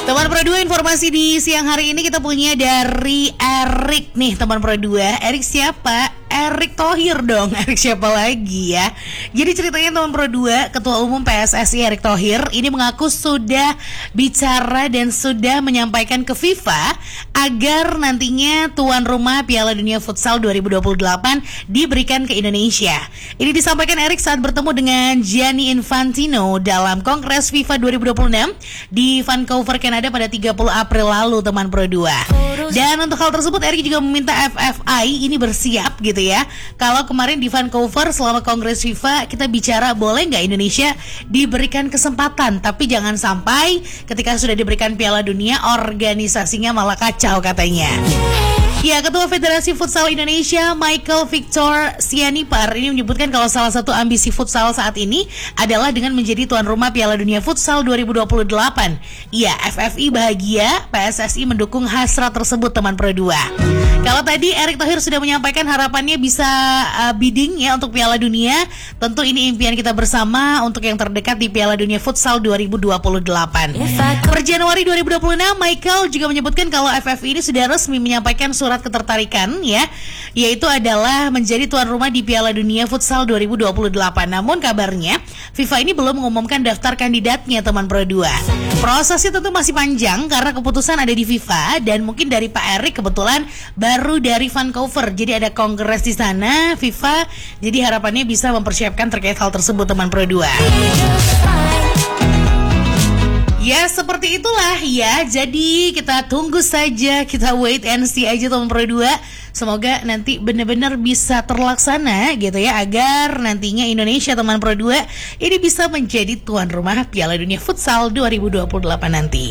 Teman Pro 2, informasi di siang hari ini kita punya dari Erik nih, teman Pro 2. Erik siapa? Erick Thohir dong. Erik siapa lagi ya? Jadi ceritanya teman Pro 2, Ketua Umum PSSI Erick Thohir ini mengaku sudah bicara dan sudah menyampaikan ke FIFA agar nantinya tuan rumah Piala Dunia Futsal 2028 diberikan ke Indonesia. Ini disampaikan Erik saat bertemu dengan Gianni Infantino dalam Kongres FIFA 2026 di Vancouver, Kanada pada 30 April lalu, teman Pro 2. Dan untuk hal tersebut Erik juga meminta FFI ini bersiap gitu ya. Kalau kemarin di Vancouver selama Kongres FIFA kita bicara boleh nggak Indonesia diberikan kesempatan, tapi jangan sampai ketika sudah diberikan Piala Dunia organisasinya malah kacau katanya. Ya, Ketua Federasi Futsal Indonesia Michael Victor Sianipar ini menyebutkan kalau salah satu ambisi futsal saat ini adalah dengan menjadi tuan rumah Piala Dunia Futsal 2028. Ya, FFI bahagia, PSSI mendukung hasrat tersebut, teman Pro 2. Kalau tadi Erick Thohir sudah menyampaikan harapannya bisa bidding ya untuk Piala Dunia. Tentu ini impian kita bersama untuk yang terdekat di Piala Dunia Futsal 2028. Per Januari 2026, Michael juga menyebutkan kalau FFI ini sudah resmi menyampaikan surat ketertarikan ya, yaitu adalah menjadi tuan rumah di Piala Dunia Futsal 2028. Namun kabarnya FIFA ini belum mengumumkan daftar kandidatnya, teman Pro 2. Prosesnya tentu masih panjang karena keputusan ada di FIFA dan mungkin dari Pak Erik kebetulan baru dari Vancouver. Jadi ada kongres di sana FIFA. Jadi harapannya bisa mempersiapkan terkait hal tersebut, teman Pro 2. Ya, seperti itulah ya. Jadi kita tunggu saja, kita wait and see aja, teman Pro 2. Semoga nanti benar-benar bisa terlaksana gitu ya, agar nantinya Indonesia, teman Pro 2, ini bisa menjadi tuan rumah Piala Dunia Futsal 2028 nanti.